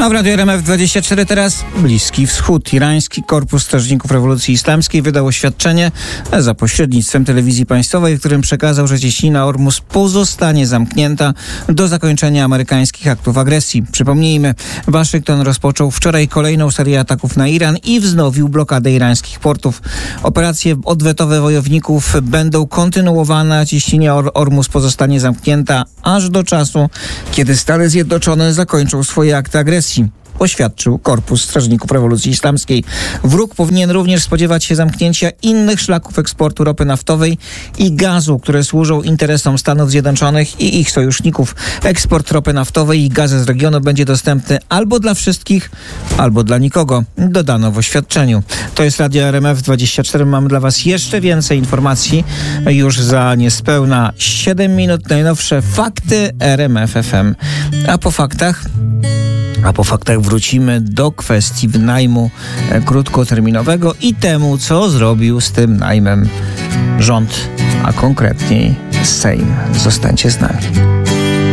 A w Radiu RMF24 teraz Bliski Wschód. Irański Korpus Strażników Rewolucji Islamskiej wydał oświadczenie za pośrednictwem telewizji państwowej, w którym przekazał, że cieśnina Ormus pozostanie zamknięta do zakończenia amerykańskich aktów agresji. Przypomnijmy, Waszyngton rozpoczął wczoraj kolejną serię ataków na Iran i wznowił blokadę irańskich portów. Operacje odwetowe wojowników będą kontynuowane, a cieśnina Ormus pozostanie zamknięta aż do czasu, kiedy Stany Zjednoczone zakończą swoje akty agresji, oświadczył Korpus Strażników Rewolucji Islamskiej. Wróg powinien również spodziewać się zamknięcia innych szlaków eksportu ropy naftowej i gazu, które służą interesom Stanów Zjednoczonych i ich sojuszników. Eksport ropy naftowej i gazu z regionu będzie dostępny albo dla wszystkich, albo dla nikogo, dodano w oświadczeniu. To jest Radio RMF24. Mamy dla Was jeszcze więcej informacji już za niespełna 7 minut. Najnowsze fakty RMF FM. A po faktach wrócimy do kwestii wynajmu krótkoterminowego i temu, co zrobił z tym najmem rząd, a konkretniej Sejm. Zostańcie z nami.